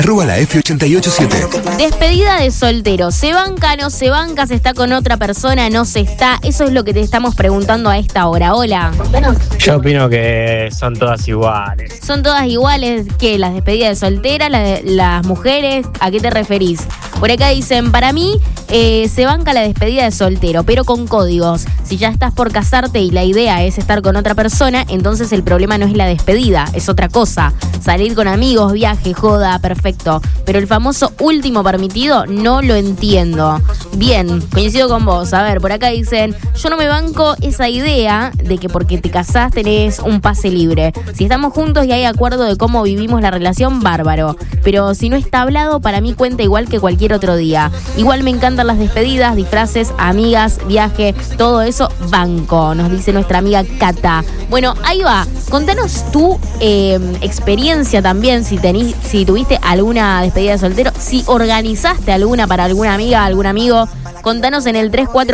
@la F887. Despedida de soltero. ¿Se banca, no se banca? ¿Se está con otra persona, no se está? Eso es lo que te estamos preguntando a esta hora. Hola. Yo opino que son todas iguales. ¿Son todas iguales? ¿Qué? ¿Las despedidas de soltera? ¿Las mujeres? ¿A qué te referís? Por acá dicen, para mí se banca la despedida de soltero, pero con códigos. Si ya estás por casarte y la idea es estar con otra persona, entonces el problema no es la despedida, es otra cosa. Salir con amigos, viaje, joda, perfecto. Pero el famoso último permitido no lo entiendo. Bien, coincido con vos. A ver, por acá dicen, yo no me banco esa idea de que porque te casás tenés un pase libre. Si estamos juntos y hay acuerdo de cómo vivimos la relación, bárbaro. Pero si no está hablado, para mí cuenta igual que cualquier otro día. Igual me encantan las despedidas, disfraces, amigas, viaje, todo eso, banco, nos dice nuestra amiga Cata. Bueno, ahí va. Contanos tu experiencia también, si tuviste alguna despedida de soltero, si organizaste alguna para alguna amiga, algún amigo. Contanos en el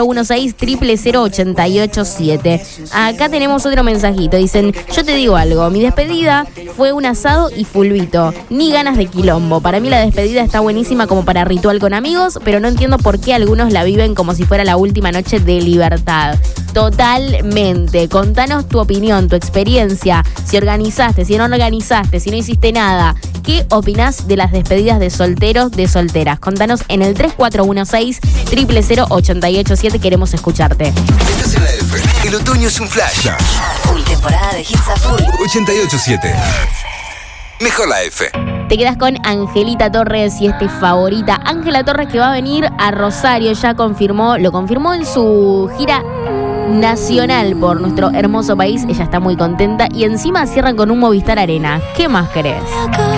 3416-000887. Acá tenemos otro mensajito. Dicen, yo te digo algo, mi despedida fue un asado y fulbito. Ni ganas de quilombo. Para mí la despedida está buenísima como para ritual con amigos, pero no entiendo por qué algunos la viven como si fuera la última noche de libertad. Totalmente. Contanos tu opinión, tu experiencia. Si organizaste, si no organizaste, si no hiciste nada. ¿Qué opinás de las despedidas de solteros, de solteras? Contanos en el 3416-000887. Queremos escucharte. Estás en la F. El otoño es un flash. Full temporada de hits a full. 887. Mejor la F. Te quedas con Angelita Torres y favorita. Ángela Torres, que va a venir a Rosario, ya lo confirmó en su gira nacional por nuestro hermoso país. Ella está muy contenta y encima cierran con un Movistar Arena. ¿Qué más querés?